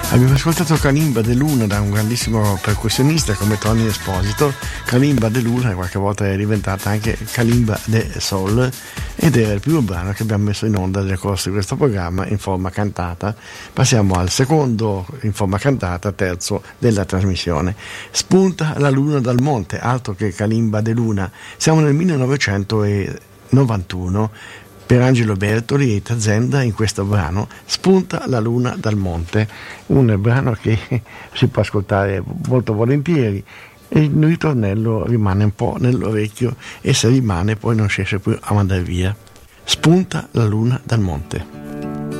Abbiamo ascoltato Kalimba de Luna da un grandissimo percussionista come Tony Esposito. Kalimba de Luna qualche volta è diventata anche Kalimba de Soul ed era il primo brano che abbiamo messo in onda nel corso di questo programma in forma cantata. Passiamo al secondo in forma cantata, terzo della trasmissione. Spunta la luna dal monte, altro che Kalimba de Luna. Siamo nel 1991. Per Angelo Bertoli e Tazenda in questo brano Spunta la luna dal monte, un brano che si può ascoltare molto volentieri e il ritornello rimane un po' nell'orecchio e se rimane poi non si riesce più a mandare via. Spunta la luna dal monte.